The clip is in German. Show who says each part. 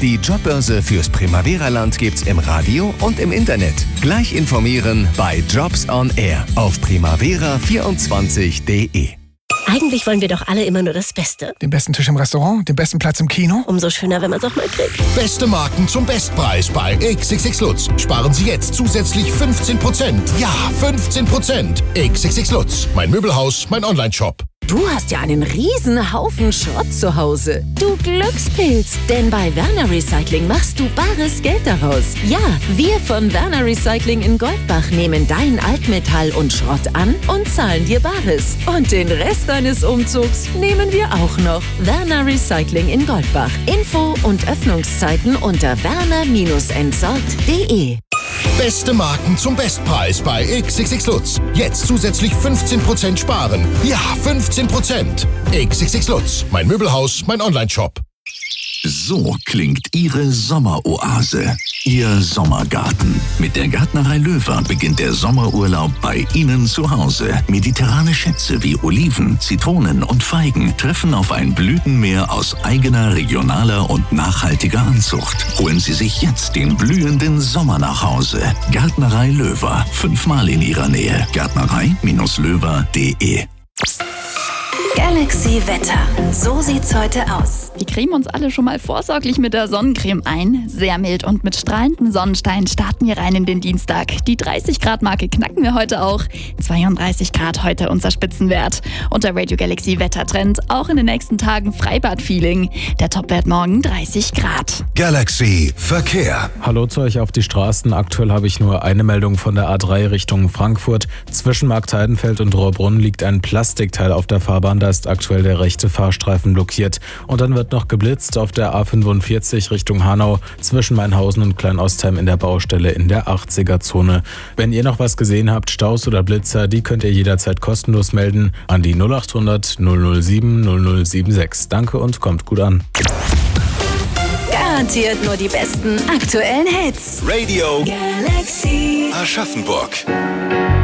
Speaker 1: Die Jobbörse fürs Primavera-Land gibt's im Radio und im Internet. Gleich informieren bei Jobs on Air auf primavera24.de.
Speaker 2: Eigentlich wollen wir doch alle immer nur das Beste.
Speaker 3: Den besten Tisch im Restaurant, den besten Platz im Kino.
Speaker 2: Umso schöner, wenn man es auch mal kriegt.
Speaker 4: Beste Marken zum Bestpreis bei XXX Lutz. Sparen Sie jetzt zusätzlich 15%. Ja, 15%. XXX Lutz. Mein Möbelhaus, mein Onlineshop.
Speaker 5: Du hast ja einen riesen Haufen Schrott zu Hause. Du Glückspilz. Denn bei Werner Recycling machst du bares Geld daraus. Ja, wir von Werner Recycling in Goldbach nehmen dein Altmetall und Schrott an und zahlen dir Bares. Und den Rest deines Umzugs nehmen wir auch noch. Werner Recycling in Goldbach. Info und Öffnungszeiten unter werner-entsorgt.de.
Speaker 4: Beste Marken zum Bestpreis bei XXX Lutz. Jetzt zusätzlich 15% sparen. Ja, 15%. XXX Lutz. Mein Möbelhaus, mein Onlineshop.
Speaker 6: So klingt Ihre Sommeroase, Ihr Sommergarten. Mit der Gärtnerei Löwer beginnt der Sommerurlaub bei Ihnen zu Hause. Mediterrane Schätze wie Oliven, Zitronen und Feigen treffen auf ein Blütenmeer aus eigener, regionaler und nachhaltiger Anzucht. Holen Sie sich jetzt den blühenden Sommer nach Hause. Gärtnerei Löwer, 5-mal in Ihrer Nähe. Gärtnerei-löwer.de.
Speaker 7: Galaxy Wetter. So sieht's heute aus.
Speaker 8: Wir cremen uns alle schon mal vorsorglich mit der Sonnencreme ein. Sehr mild und mit strahlendem Sonnenschein starten wir rein in den Dienstag. Die 30-Grad-Marke knacken wir heute auch. 32 Grad heute unser Spitzenwert. Und der Radio Galaxy Wettertrend auch in den nächsten Tagen Freibad-Feeling. Der Topwert morgen 30 Grad.
Speaker 4: Galaxy Verkehr.
Speaker 9: Hallo zu euch auf die Straßen. Aktuell habe ich nur eine Meldung von der A3 Richtung Frankfurt. Zwischen Marktheidenfeld und Rohrbrunn liegt ein Plastikteil auf der Fahrbahn. Da ist aktuell der rechte Fahrstreifen blockiert. Und dann wird noch geblitzt auf der A45 Richtung Hanau zwischen Mainhausen und Kleinostheim in der Baustelle in der 80er-Zone. Wenn ihr noch was gesehen habt, Staus oder Blitzer, die könnt ihr jederzeit kostenlos melden an die 0800 007 0076. Danke und kommt gut an.
Speaker 7: Garantiert nur die besten aktuellen Hits.
Speaker 1: Radio
Speaker 7: Galaxy
Speaker 1: Aschaffenburg.